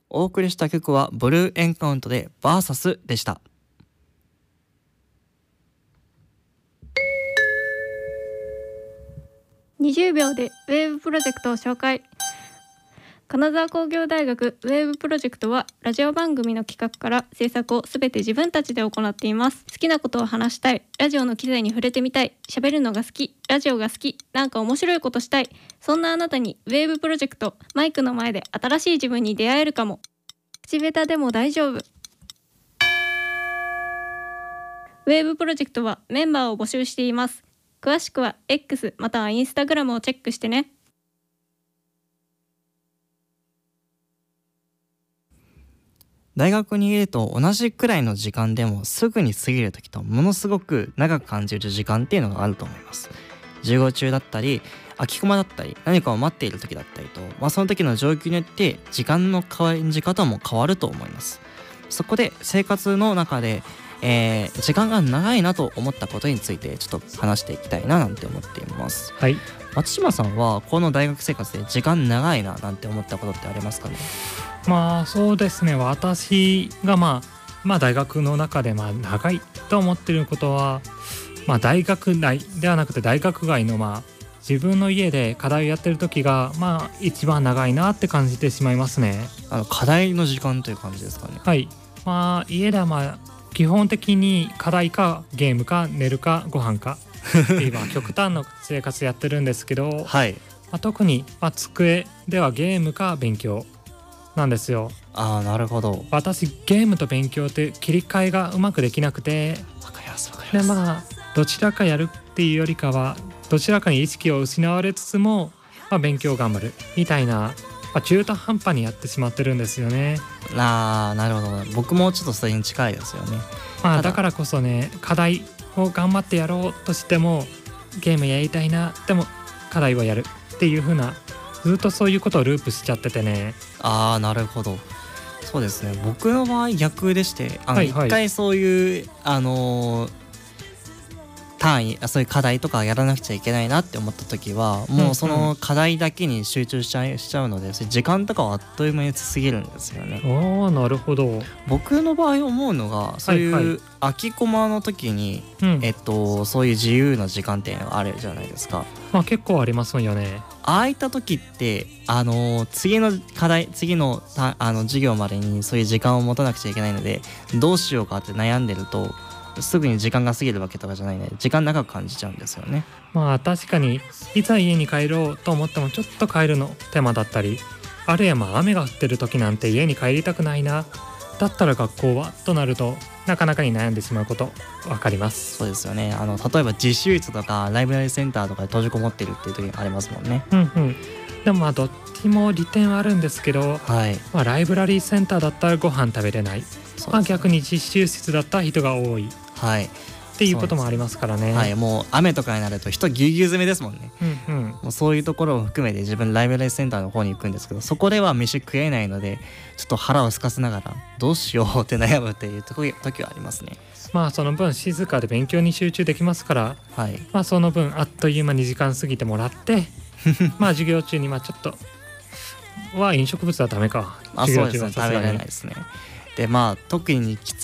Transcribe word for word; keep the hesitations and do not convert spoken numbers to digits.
お送りした曲はブルーエンカウントでバーサスでした。 にじゅうびょうでウェーブプロジェクトを紹介。金沢工業大学ウェーブプロジェクトはラジオ番組の企画から制作をすべて自分たちで行っています。好きなことを話したい、ラジオの機材に触れてみたい、喋るのが好き、ラジオが好き、なんか面白いことしたい、そんなあなたにウェーブプロジェクト、マイクの前で新しい自分に出会えるかも。口下手でも大丈夫。ウェーブプロジェクトはメンバーを募集しています。詳しくは X または Instagram をチェックしてね。 大学にいると同じくらいの時間でもすぐに過ぎる時とものすごく長く感じる時間っていうのがあると思います。授業中だったり空きコマだったり何かを待っている時だったりと、まあ、その時の状況によって時間の感じ方も変わると思います。そこで生活の中で、えー、時間が長いなと思ったことについてちょっと話していきたいななんて思っています。 はい。 松島さんはこの大学生活で時間長いななんて思ったことってありますかね？ まあそうですね、私がまあまあ大学の中でまあ長いと思っていることは、まあ大学内ではなくて大学外のまあ自分の家で課題をやってる時がまあ一番長いなって感じてしまいますね。 あの課題の時間という感じですかね？ はい。まあ家ではまあ基本的に課題かゲームか寝るかご飯かって今極端な生活やってるんですけど、 はい。 まあ、特にまあ机ではゲームか勉強なんですよ。 ああ、なるほど。 私ゲームと勉強って切り替えがうまくできなくて、 わかりますわかりでます。 まあどちらかやるっていうよりかはどちらかに意識を失われつつも、まあ、勉強頑張るみたいな、まあ、中途半端にやってしまってるんですよね。 ああ、なるほど。僕もちょっとそれに近いですよね。 まあ、 ただだからこそね、課題を頑張ってやろうとしてもゲームやりたいな、でも課題をやるっていう風な、ずっとそういうことをループしちゃっててね。 ああ、なるほど。そうですね。僕の場合逆でして、あのはいはい一回そういうあのー単位、あそういう課題とかやらなくちゃいけないなって思った時はもうその課題だけに集中しちゃい、しちゃうので、それ時間とかはあっという間に過ぎるんですよね。 ああ、なるほど。 僕の場合思うのが、そうはいはいう空きコマの時に、 うんえっとそういう自由な時間っていうのがあるじゃないですか。 まあ結構ありますよね。 ああいった時ってあのー次の課題次のたあの授業までにそういう時間を持たなくちゃいけないので、どうしようかって悩んでるとすぐに時間が過ぎるわけとかじゃないので、時間長く感じちゃうんですよね。 まあ確かにいざ家に帰ろうと思ってもちょっと帰るの手間だったり、あるいはまあ雨が降ってる時なんて家に帰りたくないな、だったら学校はとなるとなかなかに悩んでしまうことわかります。 そうですよね。あの例えば自習室とかライブラリセンターとかで閉じこもってるっていう時ありますもんね。 うんうん。でもまあどっちも利点はあるんですけど、 はい。 まあ、ライブラリーセンターだったらご飯食べれない、まあ、 そうですね。 逆に実習室だったら人が多いっはいていうこともありますからね。 はい、もう雨とかになると人ぎゅうぎゅう詰めですもんね。 うんうん。 もうそういうところを含めて自分ライブラリセンターの方に行くんですけど、そこでは飯食えないのでちょっと腹を空かせながらどうしようって悩むっていう時時はありますね。 まあその分静かで勉強に集中できますから、 はい。 まあその分あっという間に時間過ぎてもらってまあ授業中にまあちょっとは飲食物はダメか。 あ、 授業そうですね。食べ中はさすがにれないですね。でまあ特にきつ